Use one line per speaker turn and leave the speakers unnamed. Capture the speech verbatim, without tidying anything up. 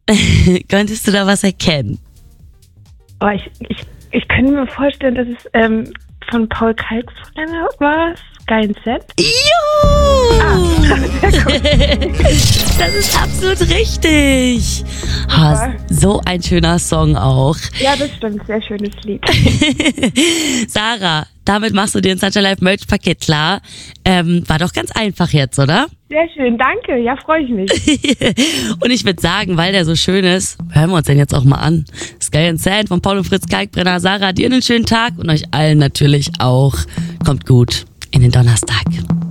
Könntest du da was erkennen?
Oh, ich, ich, ich könnte mir vorstellen, dass es ähm, von Paul Kalkbrenner war. Sky and Set.
Juhu!
Ah, sehr gut.
Das ist absolut richtig. Oh, so ein schöner Song auch.
Ja, das stimmt. Sehr schönes Lied.
Sarah, damit machst du dir ein Sunshine Live Merch-Paket klar. Ähm, war doch ganz einfach jetzt, oder?
Sehr schön, danke. Ja, freue ich mich.
Und ich würde sagen, weil der so schön ist, hören wir uns den jetzt auch mal an. Sky and Sand von Paul und Fritz Kalkbrenner. Sarah, dir einen schönen Tag und euch allen natürlich auch. Kommt gut in den Donnerstag.